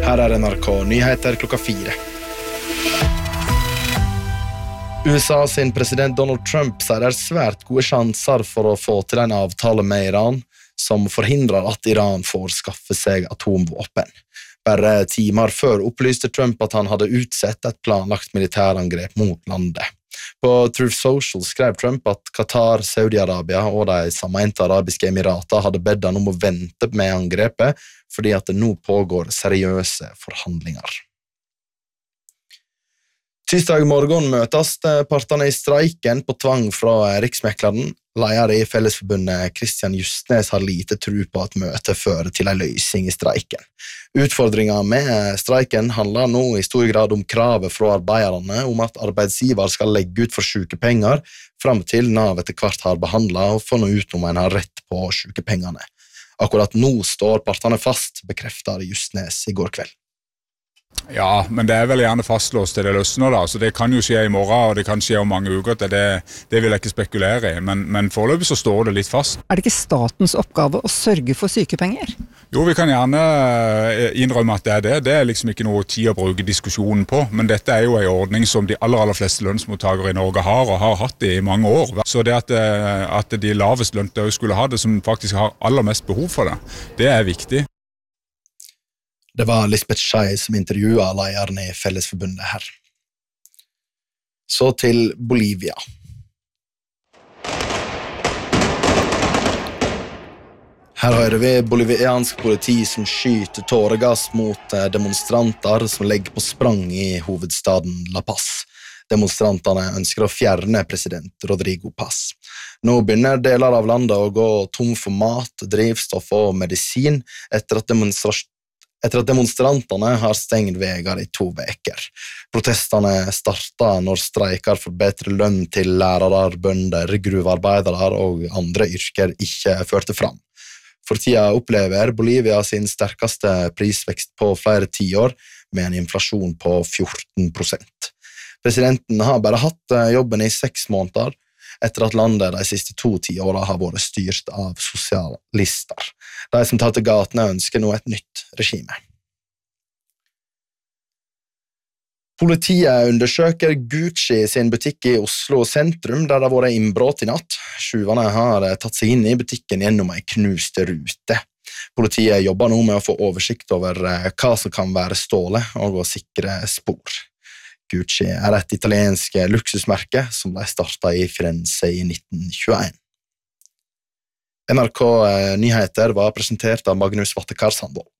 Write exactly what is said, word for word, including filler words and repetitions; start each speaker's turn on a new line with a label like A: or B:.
A: Her er N R K Nyheter klokka fire. U S A sin president Donald Trump sier det er svært gode sjanser for å få til en avtale med Iran som forhindrer at Iran får skaffe seg atomvåpen. Bare timer før opplyste Trump at han hadde utsett et planlagt militærangrep mot landet. På Truth Social skrev Trump at Qatar, Saudi-Arabia og de sammeinte arabiske emirater hadde bedt han om å vente med angrepet fordi at det nå pågår seriøse forhandlinger. Tirsdag morgen møtes partene i streiken på tvang fra Riksmekleren. Leder i Fellesforbundet Christian Justnes har lite tro på at møtet fører til en løsning i streiken. Utfordringen med streiken handler nå i stor grad om kravet fra arbeiderne om at arbeidsgiver skal legge ut for sykepenger frem til Nav etter hvert har behandlet og funnet ut om en har rett på sykepengene. Akkurat nå står partene fast, bekrefter Justnes i går kveld.
B: Ja, men det er vel gjerne fastlåst til det løsner da, så det kan jo skje i morgen, og det kan skje om mange uker, det, det vil jeg ikke spekulere i, men, men foreløpig så står det litt fast.
C: Er det ikke statens oppgave å sørge for sykepenger?
B: Jo, vi kan gjerne innrømme at det er det, det er liksom ikke noe tid å bruke diskusjonen på, men dette er jo en ordning som de aller, aller fleste lønnsmottakere i Norge har, og har hatt det i mange år. Så det at, at de lavest lønte skulle ha det, som faktisk har aller mest behov for det, det er viktig.
A: Det var Lisbeth Schei som intervjuet lederen i Fellesforbundet her. Så til Bolivia. Her hører vi boliviansk politi som skyter tåregass mot demonstranter som legger på sprang i hovedstaden La Paz. Demonstrantene ønsker å fjerne president Rodrigo Paz. Nå begynner deler av landet å gå tom for mat, drivstoff og medisin etter at demonstrasjoner Etter at demonstrantene har stengt veier i to veker. Protestene startet når streiker for bedre lønn til lærere, bønder, gruvearbeidere og andre yrker ikke førte fram. For tida opplever Bolivia sin sterkeste prisvekst på flere tiår, med en inflasjon på fjorten prosent. Presidenten har bare hatt jobben i seks måneder, etter at landet de siste to tiårene har vært styrt av sosialister. De som tar til gatene ønsker nå et nytt regime. Politiet undersøker Gucci sin butikk i Oslo sentrum, der det har vært innbrudd i natt. Tjuvene har tatt seg inn i butikken gjennom en knust rute. Politiet jobber nå med å få oversikt over hva som kan være stålet, og å sikre spor. Gucci er et italiensk luksusmerke som ble startet i Firenze i nitten tjueen. N R K Nyheter var presentert av Magnus Vattekar Sandvold.